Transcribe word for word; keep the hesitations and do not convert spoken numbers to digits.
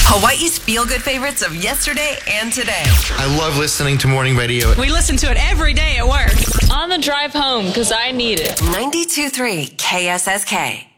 Hawaii's feel-good favorites of yesterday and today. I love listening to morning radio. We listen to it every day at work. On the drive home, because I need it. ninety-two point three K S S K.